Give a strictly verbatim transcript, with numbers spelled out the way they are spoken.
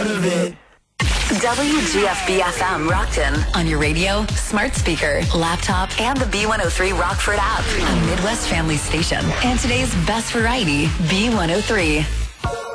out of it. W G F B F M Rockton on your radio, smart speaker, laptop, and the B one oh three Rockford app. A Midwest family station. And today's best variety, B one oh three.